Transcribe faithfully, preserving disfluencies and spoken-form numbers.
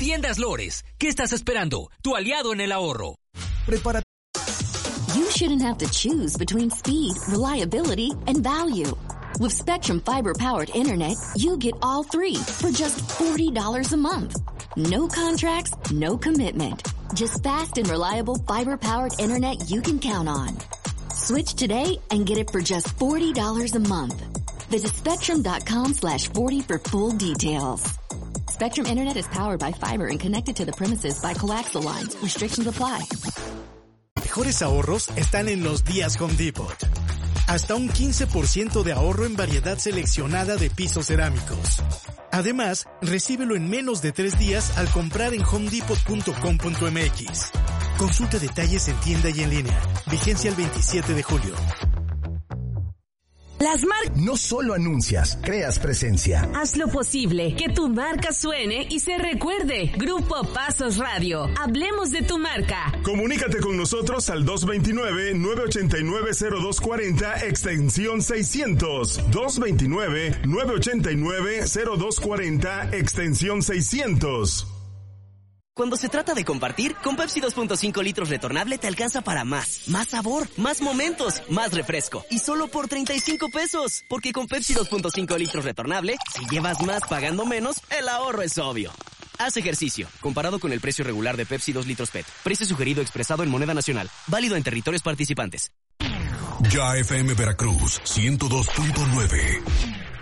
Tiendas Lores. ¿Qué estás esperando? Tu aliado en el ahorro. Prepara. You shouldn't have to choose between speed, reliability, and value. With Spectrum Fiber-powered internet, you get all three for just forty dollars a month. No contracts, no commitment. Just fast and reliable fiber-powered internet you can count on. Switch today and get it for just forty dollars a month. Visit spectrum.com slash 40 for full details. Spectrum Internet is powered by fiber and connected to the premises by coaxial lines. Restrictions apply. Mejores ahorros están en los días Home Depot. Hasta un quince por ciento de ahorro en variedad seleccionada de pisos cerámicos. Además, recíbelo en menos de tres días al comprar en home depot punto com punto m x. Consulta detalles en tienda y en línea. Vigencia el veintisiete de julio. Las marcas. No solo anuncias, creas presencia. Haz lo posible, que tu marca suene y se recuerde. Grupo Pasos Radio. Hablemos de tu marca. Comunícate con nosotros al dos dos nueve, nueve ocho nueve, cero dos cuatro cero, extensión seiscientos. dos dos nueve, nueve ocho nueve, cero dos cuatro cero, extensión seiscientos. Cuando se trata de compartir, con Pepsi dos punto cinco litros retornable te alcanza para más. Más sabor, más momentos, más refresco. Y solo por treinta y cinco pesos. Porque con Pepsi dos punto cinco litros retornable, si llevas más pagando menos, el ahorro es obvio. Haz ejercicio. Comparado con el precio regular de Pepsi dos litros P E T. Precio sugerido expresado en moneda nacional. Válido en territorios participantes. Ya F M Veracruz, ciento dos punto nueve.